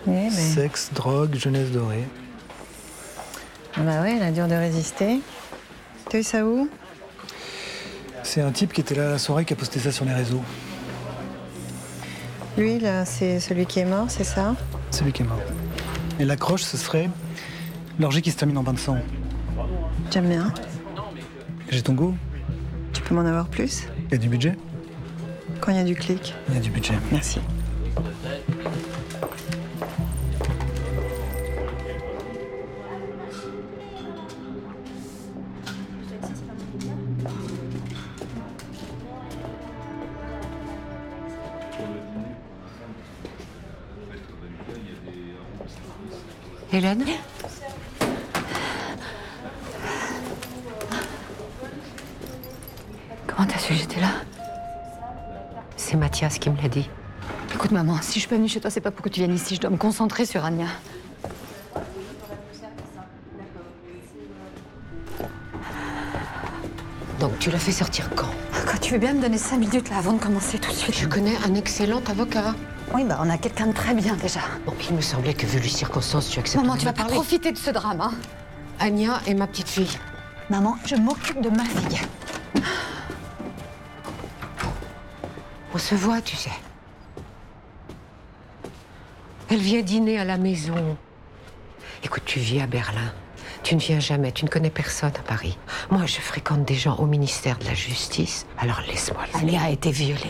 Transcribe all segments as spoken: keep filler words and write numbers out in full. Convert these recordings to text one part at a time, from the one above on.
mais... Sexe, drogue, jeunesse dorée. Bah ouais, elle a dur de résister. T'as eu ça où? C'est un type qui était là à la soirée qui a posté ça sur les réseaux. Lui, là, c'est celui qui est mort, c'est ça? Celui qui est mort. Et l'accroche, ce serait l'orgie qui se termine en bain de sang. J'aime bien. J'ai ton go? Tu peux m'en avoir plus? Il y a du budget? Quand il y a du clic. Il y a du budget. Merci. Hélène? Comment t'as su que j'étais là? C'est Mathias qui me l'a dit. Écoute maman, si je suis pas venue chez toi, c'est pas pour que tu viennes ici, je dois me concentrer sur Anya. Donc tu l'as fait sortir quand? Quand tu veux bien me donner cinq minutes là avant de commencer tout de suite. Je connais un excellent avocat. Oui, bah on a quelqu'un de très bien déjà. Bon, il me semblait que vu les circonstances, tu acceptes. Maman, de tu vas me pas parler. profiter de ce drame, hein? Anya est ma petite fille. Maman, je m'occupe de ma fille. On se voit, tu sais. Elle vient dîner à la maison. Écoute, tu vis à Berlin. Tu ne viens jamais, tu ne connais personne à Paris. Moi, je fréquente des gens au ministère de la Justice, alors laisse-moi le Anya a été violée.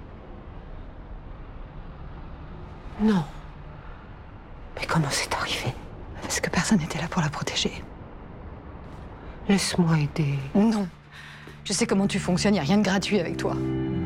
Non. Mais comment c'est arrivé? Parce que personne n'était là pour la protéger. Laisse-moi aider. Non. Je sais comment tu fonctionnes, y a rien de gratuit avec toi.